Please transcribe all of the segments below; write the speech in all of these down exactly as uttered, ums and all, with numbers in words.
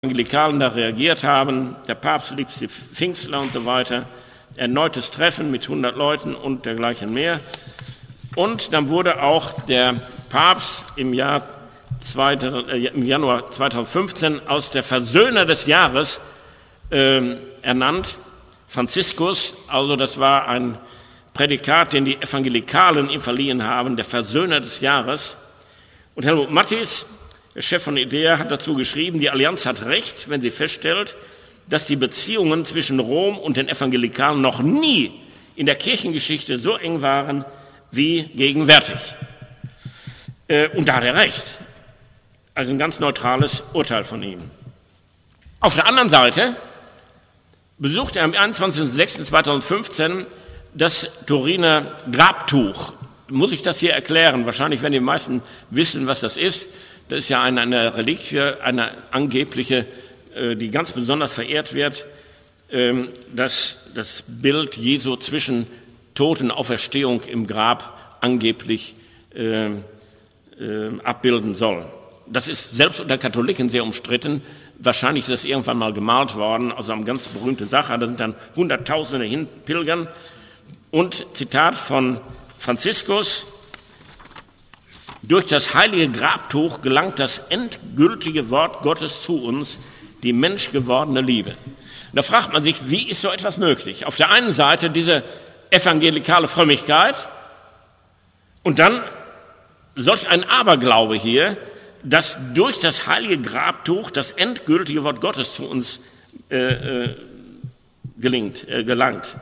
Evangelikalen da reagiert haben, der Papst liebt die Pfingstler und so weiter, erneutes Treffen mit hundert Leuten und dergleichen mehr. Und dann wurde auch der Papst im, Jahr zweite, äh, im Januar zweitausendfünfzehn als der Versöhner des Jahres äh, ernannt, Franziskus, also das war ein Prädikat, den die Evangelikalen ihm verliehen haben, der Versöhner des Jahres. Und Helmut Matthys, der Chef von IDEA, hat dazu geschrieben, die Allianz hat recht, wenn sie feststellt, dass die Beziehungen zwischen Rom und den Evangelikalen noch nie in der Kirchengeschichte so eng waren wie gegenwärtig. Und da hat er recht. Also ein ganz neutrales Urteil von ihm. Auf der anderen Seite besuchte er am einundzwanzigsten sechsten zweitausendfünfzehn das Turiner Grabtuch. Muss ich das hier erklären? Wahrscheinlich werden die meisten wissen, was das ist. Das ist ja eine, eine Reliquie, eine angebliche, äh, die ganz besonders verehrt wird, ähm, dass das Bild Jesu zwischen Totenauferstehung im Grab angeblich äh, äh, abbilden soll. Das ist selbst unter Katholiken sehr umstritten. Wahrscheinlich ist das irgendwann mal gemalt worden, also eine ganz berühmte Sache. Da sind dann Hunderttausende hin pilgern. Und Zitat von Franziskus: Durch das heilige Grabtuch gelangt das endgültige Wort Gottes zu uns, die menschgewordene Liebe. Und da fragt man sich, wie ist so etwas möglich? Auf der einen Seite diese evangelikale Frömmigkeit und dann solch ein Aberglaube hier, dass durch das heilige Grabtuch das endgültige Wort Gottes zu uns äh, äh, gelingt, äh, gelangt.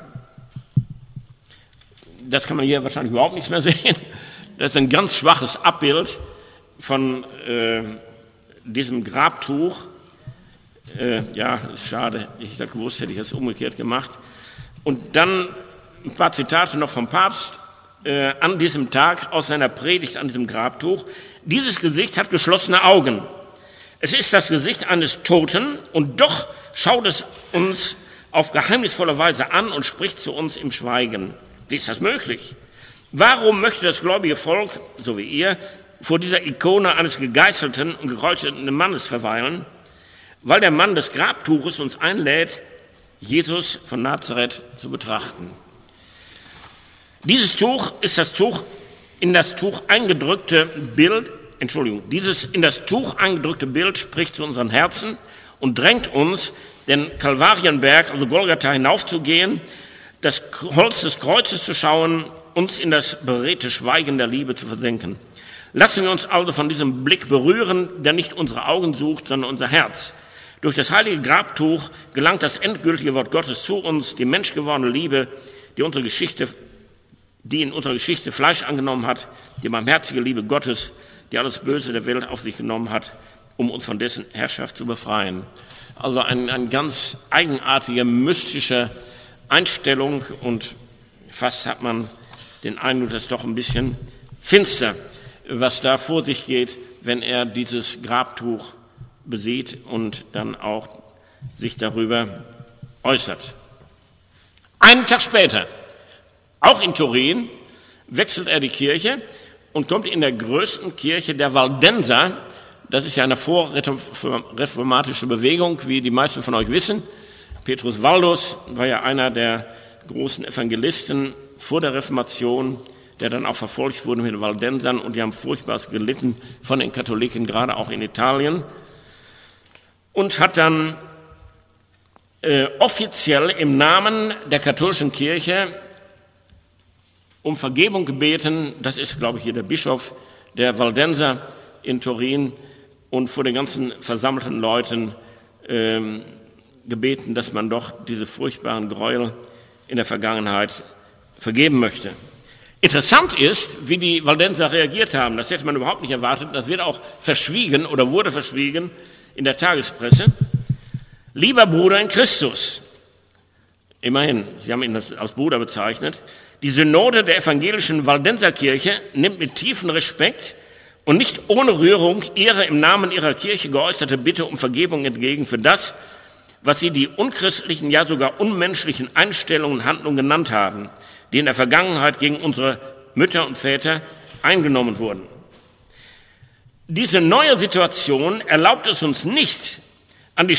Das kann man hier wahrscheinlich überhaupt nichts mehr sehen. Das ist ein ganz schwaches Abbild von äh, diesem Grabtuch. Äh, ja, ist schade, ich hätte gewusst, hätte ich das umgekehrt gemacht. Und dann ein paar Zitate noch vom Papst äh, an diesem Tag aus seiner Predigt an diesem Grabtuch. Dieses Gesicht hat geschlossene Augen. Es ist das Gesicht eines Toten und doch schaut es uns auf geheimnisvolle Weise an und spricht zu uns im Schweigen. Wie ist das möglich? Warum möchte das gläubige Volk, so wie ihr, vor dieser Ikone eines gegeißelten und gekreuzigten Mannes verweilen? Weil der Mann des Grabtuches uns einlädt, Jesus von Nazareth zu betrachten. Dieses Tuch ist das Tuch in das Tuch eingedrückte Bild, Entschuldigung, dieses in das Tuch eingedrückte Bild spricht zu unseren Herzen und drängt uns, den Kalvarienberg, also Golgatha, hinaufzugehen, das Holz des Kreuzes zu schauen, uns in das beredte Schweigen der Liebe zu versenken. Lassen wir uns also von diesem Blick berühren, der nicht unsere Augen sucht, sondern unser Herz. Durch das heilige Grabtuch gelangt das endgültige Wort Gottes zu uns, die menschgewordene Liebe, die unsere Geschichte, die in unserer Geschichte Fleisch angenommen hat, die barmherzige Liebe Gottes, die alles Böse der Welt auf sich genommen hat, um uns von dessen Herrschaft zu befreien. Also ein, ein ganz eigenartige, mystische Einstellung und fast hat man den Eindruck, dass doch ein bisschen finster, was da vor sich geht, wenn er dieses Grabtuch besieht und dann auch sich darüber äußert. Einen Tag später, auch in Turin, wechselt er die Kirche und kommt in der größten Kirche der Waldenser. Das ist ja eine vorreformatische Bewegung, wie die meisten von euch wissen. Petrus Waldus war ja einer der großen Evangelisten vor der Reformation, der dann auch verfolgt wurde mit den Waldensern, und die haben furchtbar gelitten von den Katholiken, gerade auch in Italien, und hat dann äh, offiziell im Namen der katholischen Kirche um Vergebung gebeten. Das ist, glaube ich, hier der Bischof der Waldenser in Turin, und vor den ganzen versammelten Leuten ähm, gebeten, dass man doch diese furchtbaren Gräuel in der Vergangenheit vergeben möchte. Interessant ist, wie die Waldenser reagiert haben. Das hätte man überhaupt nicht erwartet. Das wird auch verschwiegen oder wurde verschwiegen in der Tagespresse. Lieber Bruder in Christus, immerhin, sie haben ihn als Bruder bezeichnet, die Synode der evangelischen Waldenserkirche nimmt mit tiefem Respekt und nicht ohne Rührung ihre im Namen ihrer Kirche geäußerte Bitte um Vergebung entgegen für das, was sie die unchristlichen, ja sogar unmenschlichen Einstellungen und Handlungen genannt haben, die in der Vergangenheit gegen unsere Mütter und Väter eingenommen wurden. Diese neue Situation erlaubt es uns nicht,